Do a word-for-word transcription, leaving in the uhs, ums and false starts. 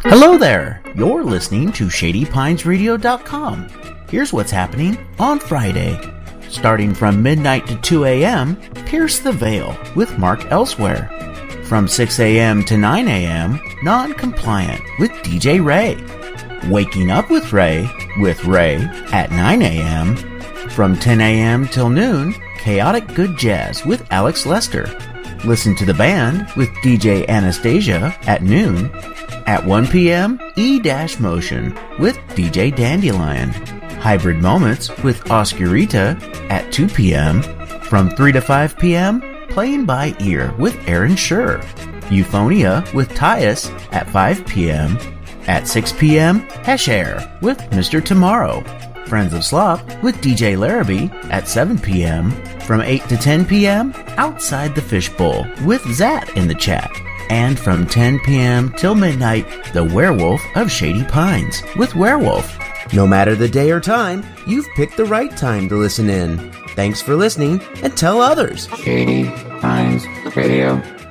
Hello there! You're listening to Shady Pines Radio dot com. Here's what's happening on Friday. Starting from midnight to two a.m., Pierce the Veil with Mark Elsewhere. From six a.m. to nine a.m., Non-Compliant with D J Ray. Waking Up with Ray with Ray at nine a.m. From ten a.m. till noon, Chaotic Good Jazz with Alex Lester. Listen to the band with D J Anastasia at noon. At one p.m., E-Motion with D J Dandelion. Hybrid Moments with Oscarita at two p.m. From three to five p.m., Playing by Ear with Aaron Schur. Euphonia with Tyus at five p.m. At six p.m., Hesh Air with Mister Tomorrow. Friends of Slop with D J Larrabee at seven p.m. From eight to ten p.m., Outside the Fishbowl with Zat in the chat. And from ten p.m. till midnight, The Werewolf of Shady Pines with Werewolf. No matter the day or time, you've picked the right time to listen in. Thanks for listening, and tell others. Shady Pines Radio.